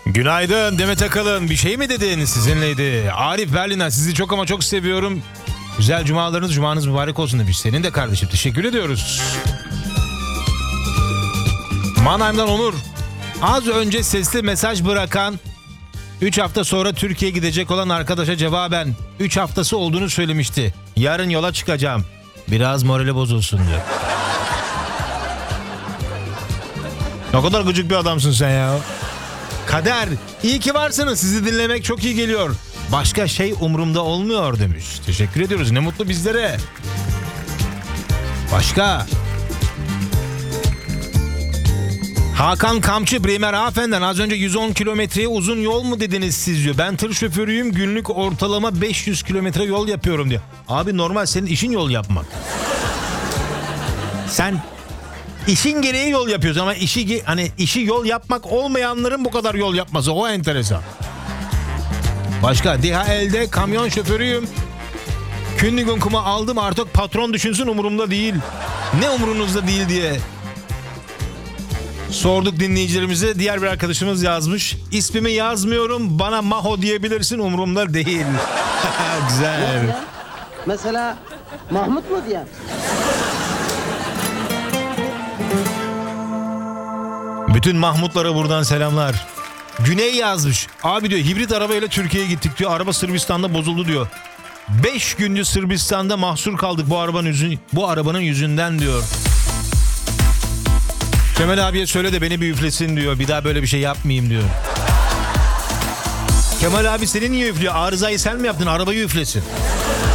Günaydın Demet Akalın. Bir şey mi dedin? Sizinleydi. Arif Berliner, sizi çok ama çok seviyorum. Güzel cumalarınız, cumanız mübarek olsun demiş. Senin de kardeşim, teşekkür ediyoruz. Mannheim'dan Onur. Az önce sesli mesaj bırakan 3 hafta sonra Türkiye'ye gidecek olan arkadaşa cevaben 3 haftası olduğunu söylemişti. Yarın yola çıkacağım. Biraz morali bozulsun diyor. Ne kadar gıcık bir adamsın sen ya. Kader, iyi ki varsınız. Sizi dinlemek çok iyi geliyor. Başka şey umurumda olmuyor demiş. Teşekkür ediyoruz. Ne mutlu bizlere. Başka. Hakan Kamçı Bremerhaven'den az önce 110 kilometreye uzun yol mu dediniz siz diyor. Ben tır şoförüyüm, günlük ortalama 500 kilometre yol yapıyorum diyor. Abi normal, senin işin yol yapmak. Sen işin gereği yol yapıyorsun ama işi yol yapmak olmayanların bu kadar yol yapması, o enteresan. Başka, DHL'de kamyon şoförüyüm. Kündigung'umu aldım, artık patron düşünsün, umurumda değil. Ne umurunuzda değil diye sorduk dinleyicilerimize. Diğer bir arkadaşımız yazmış. İsmimi yazmıyorum, bana Maho diyebilirsin, umurumda değil. Güzel. Mesela Mahmut mu diyen? Bütün Mahmutlara buradan selamlar. Güney yazmış. Abi diyor, hibrit arabayla Türkiye'ye gittik diyor. Araba Sırbistan'da bozuldu diyor. 5 gündür Sırbistan'da mahsur kaldık bu arabanın yüzünden diyor. Kemal abiye söyle de beni bir üflesin diyor. Bir daha böyle bir şey yapmayayım diyor. Kemal abi seni niye üflüyor? Arızayı sen mi yaptın? Arabayı üflesin.